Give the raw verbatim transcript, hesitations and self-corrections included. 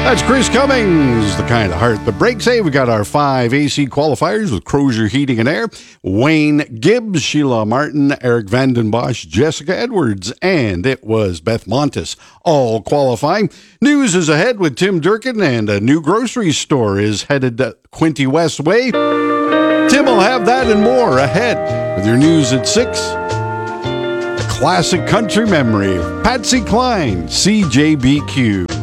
That's Chris Cummings, the kind of heart that breaks. Hey, we got our five A C qualifiers with Crozier Heating and Air, Wayne Gibbs, Sheila Martin, Eric Vanden Bosch, Jessica Edwards, and it was Beth Montes, all qualifying. News is ahead with Tim Durkin, and a new grocery store is headed to Quinte West Way. Tim will have that and more ahead with your news at six. A classic country memory, Patsy Cline, C J B Q.